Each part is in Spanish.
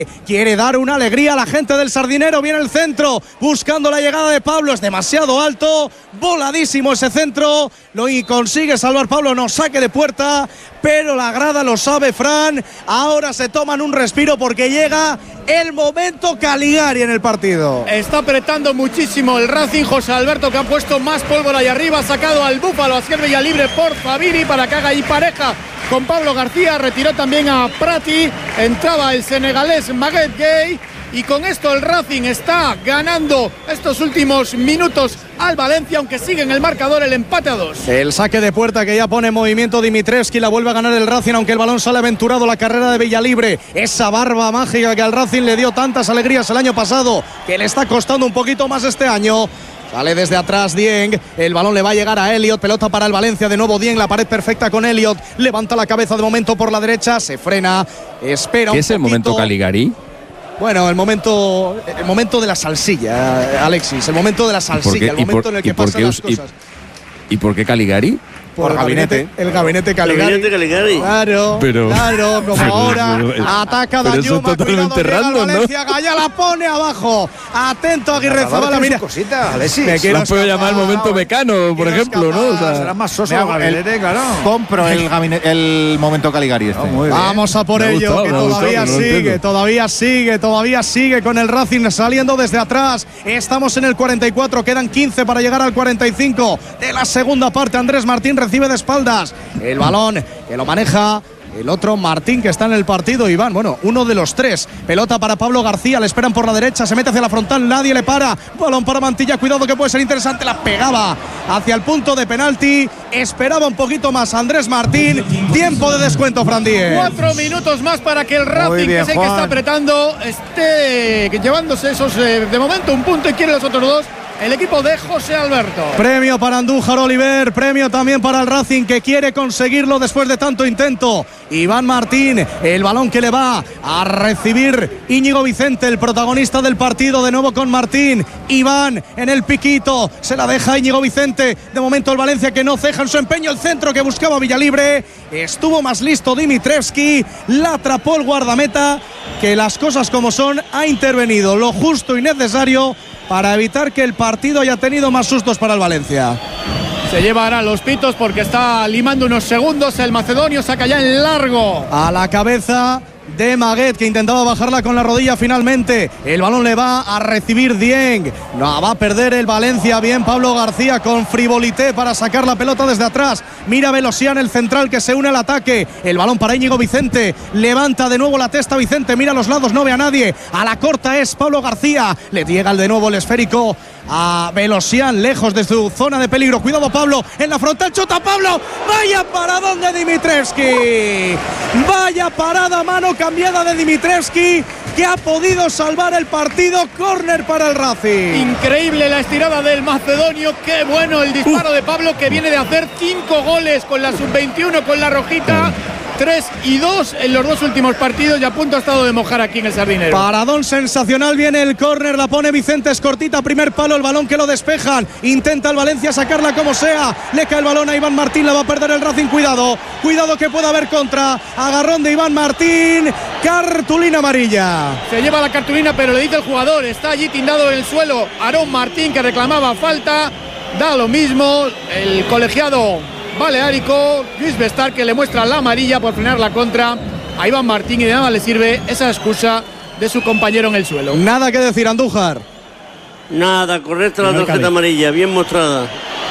Quiere dar una alegría a la gente del Sardinero. Viene el centro, buscando la llegada de Pablo. Es demasiado alto, voladísimo ese centro. Lo consigue salvar Pablo, no saque de puerta. Pero la grada lo sabe, Fran. Ahora se toman un respiro porque llega el momento Caligari en el partido. Está apretando muchísimo el Racing. José Alberto, que ha puesto más pólvora ahí arriba. Ha sacado al Búfalo a izquierda y libre por Favini para que haga ahí pareja con Pablo García. Retiró también a Prati. Entraba el senegalés Maguette Gueye. Y con esto el Racing está ganando estos últimos minutos al Valencia, aunque sigue en el marcador el empate a 2. El saque de puerta que ya pone en movimiento Dimitrescu, la vuelve a ganar el Racing, aunque el balón sale aventurado. La carrera de Villalibre, esa barba mágica que al Racing le dio tantas alegrías el año pasado, que le está costando un poquito más este año. Sale desde atrás Dieng, el balón le va a llegar a Elliot, pelota para el Valencia, de nuevo Dieng, la pared perfecta con Elliot, levanta la cabeza de momento por la derecha, se frena, espera un poquito. ¿Qué es el momento Caligari? Bueno, el momento de la salsilla, Alexis, el momento de la salsilla, el momento en el que pasan las cosas. ¿Y por qué Caligari? Por el gabinete Caligari. Claro, como ahora ataca Danjuma, cuidado, llega Valencia, Gaya la pone abajo. Atento Aguirrezabala, mira. Cosita, Alexis. Me quiero puedo llamar momento Mecano, por ejemplo, ¿no? O sea, será más soso el gabinete, claro. Compro el momento Caligari este. Vamos a por ello, que todavía sigue con el Racing saliendo desde atrás. Estamos en el 44, quedan 15 para llegar al 45 de la segunda parte. Andrés Martín recibe de espaldas el balón, que lo maneja el otro Martín, que está en el partido, Iván, bueno, uno de los tres. Pelota para Pablo García, le esperan por la derecha, se mete hacia la frontal, nadie le para. Balón para Mantilla, cuidado que puede ser interesante, la pegaba hacia el punto de penalti. Esperaba un poquito más Andrés Martín. Tiempo de descuento, Fran Díez. 4 minutos más para que el Racing, que es el que está apretando, esté llevándose esos, de momento, un punto, y quiere los otros dos el equipo de José Alberto. Premio para Andújar Oliver, premio también para el Racing, que quiere conseguirlo después de tanto intento. Iván Martín, el balón que le va a recibir Íñigo Vicente, el protagonista del partido, de nuevo con Martín. Iván en el piquito, se la deja Íñigo Vicente. De momento el Valencia, que no ceja en su empeño, el centro que buscaba Villalibre. Estuvo más listo Dimitrescu, la atrapó el guardameta, que las cosas como son, ha intervenido lo justo y necesario para evitar que el partido haya tenido más sustos para el Valencia. Se lleva ahora los pitos porque está limando unos segundos. El macedonio saca ya en largo a la cabeza de Maguette, que intentaba bajarla con la rodilla. Finalmente el balón le va a recibir Dieng, no va a perder el Valencia. Bien Pablo García con frivolité para sacar la pelota desde atrás. Mira Velosian, el central, que se une al ataque. El balón para Íñigo Vicente, levanta de nuevo la testa Vicente, mira a los lados, no ve a nadie. A la corta es Pablo García, le llega de nuevo el esférico a Velosian, lejos de su zona de peligro. Cuidado Pablo, en la frontal, chuta Pablo. Vaya paradón de Dimitrescu, vaya parada, mano cambiada de Dimitrescu, que ha podido salvar el partido. Córner para el Racing. Increíble la estirada del macedonio. Qué bueno el disparo de Pablo, que viene de hacer 5 goles con la sub-21, con la rojita. 3 y 2 en los dos últimos partidos, y a punto ha estado de mojar aquí en el Sardinero. Paradón sensacional, viene el córner, la pone Vicente, es cortita, primer palo, el balón que lo despejan. Intenta el Valencia sacarla como sea, le cae el balón a Iván Martín, la va a perder el Racing. Cuidado que puede haber contra. Agarrón de Iván Martín, cartulina amarilla. Se lleva la cartulina, pero le dice el jugador, está allí tindado en el suelo Aarón Martín, que reclamaba falta. Da lo mismo el colegiado baleárico, Luis Bestar, que le muestra la amarilla por frenar la contra a Iván Martín, y de nada le sirve esa excusa de su compañero en el suelo. Nada que decir, Andújar. Nada, correcta la tarjeta amarilla, bien mostrada.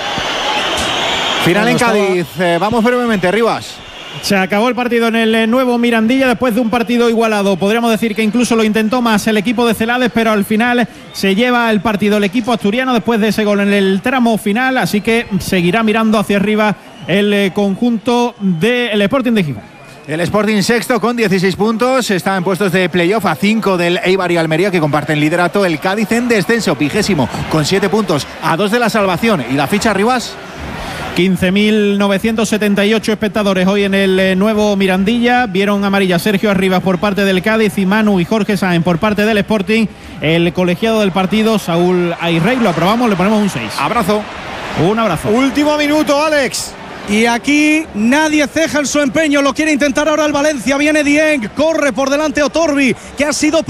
Final en Cádiz, vamos brevemente, Rivas. Se acabó el partido en el nuevo Mirandilla después de un partido igualado. Podríamos decir que incluso lo intentó más el equipo de Celades, pero al final se lleva el partido el equipo asturiano después de ese gol en el tramo final. Así que seguirá mirando hacia arriba el conjunto del Sporting de Gijón. El Sporting sexto con 16 puntos, está en puestos de playoff a 5 del Eibar y Almería, que comparten liderato. El Cádiz en descenso, 20º, con 7 puntos, a 2 de la salvación. ¿Y la ficha, Rivas? 15.978 espectadores hoy en el nuevo Mirandilla. Vieron amarilla Sergio Arribas por parte del Cádiz y Manu y Jorge Sáenz por parte del Sporting. El colegiado del partido, Saúl Ayrrey, lo aprobamos, le ponemos un 6. Abrazo. Un abrazo. Último minuto, Alex. Y aquí nadie ceja en su empeño, lo quiere intentar ahora el Valencia, viene Dieng, corre por delante Otorbi, que ha sido